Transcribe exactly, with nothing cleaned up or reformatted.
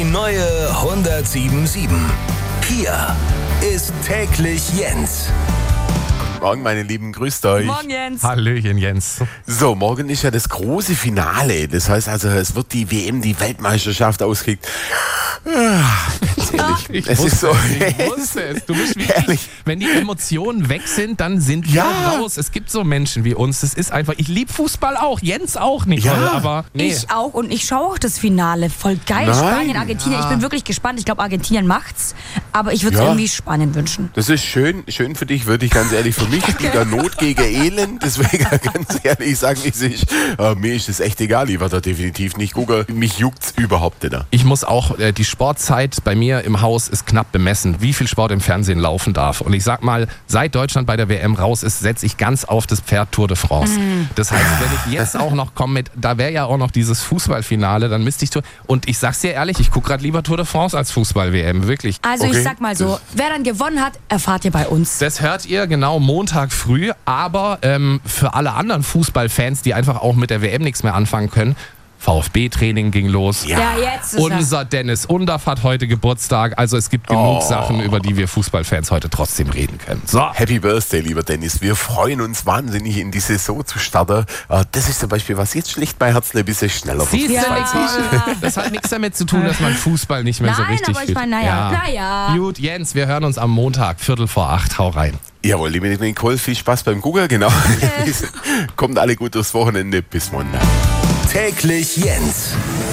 neue hundertsieben Komma sieben. Hier ist täglich Jens. Morgen, meine Lieben, grüßt euch. Morgen, Jens. Hallöchen, Jens. So, morgen ist ja das große Finale. Das heißt also, es wird die W M, die Weltmeisterschaft ausgekickt. Ganz ehrlich, Ich es wusste ist so. es, ich wusste es. Du bist wie Ehrlich. ich. Wenn die Emotionen weg sind, dann sind wir Ja. raus. Es gibt so Menschen wie uns. Das ist einfach, ich liebe Fußball auch, Jens auch, Nicole, Ja. aber nee. Ich auch und ich schaue auch das Finale. Voll geil. Nein. Spanien, Argentinien. Ich bin wirklich gespannt. Ich glaube, Argentinien macht's. Aber ich würde es Ja. irgendwie Spanien wünschen. Das ist schön, schön für dich, würde ich ganz ehrlich. Für mich spielt da Not gegen Elend. Deswegen ganz ehrlich sagen, wie es ist. Äh, mir ist es echt egal. Ich werde da definitiv nicht gucken. Mich juckt's überhaupt nicht. Ich muss auch, äh, die Sportzeit bei mir im Haus ist knapp bemessen, wie viel Sport im Fernsehen laufen darf. Und ich sag mal, seit Deutschland bei der W M raus ist, setze ich ganz auf das Pferd Tour de France. Das heißt, wenn ich jetzt auch noch komme mit, da wäre ja auch noch dieses Fußballfinale, dann müsste ich, Tour- und ich sag's dir ehrlich, ich gucke gerade lieber Tour de France als Fußball-W M, wirklich. Also Okay. ich sag mal so, wer dann gewonnen hat, erfahrt ihr bei uns. Das hört ihr genau Montag früh, aber ähm, für alle anderen Fußballfans, die einfach auch mit der W M nichts mehr anfangen können, VfB-Training ging los. Ja. Ja, jetzt ist er. Unser Dennis Undaff hat heute Geburtstag, also es gibt genug Oh. Sachen, über die wir Fußballfans heute trotzdem reden können. So. Happy Birthday, lieber Dennis. Wir freuen uns wahnsinnig, in die Saison zu starten. Äh, Das ist zum Beispiel, was jetzt schlicht mein Herz ein bisschen schneller Siehst du, Ja. Nicole? Das hat nichts damit zu tun, dass man Fußball nicht mehr so Nein, richtig aber ich fühlt. meine, naja, naja. Gut, Jens, wir hören uns am Montag, Viertel vor acht. Hau rein. Jawohl, liebe Nicole, viel Spaß beim Google, genau. Kommt alle gut durchs Wochenende. Bis Montag. Täglich Jens.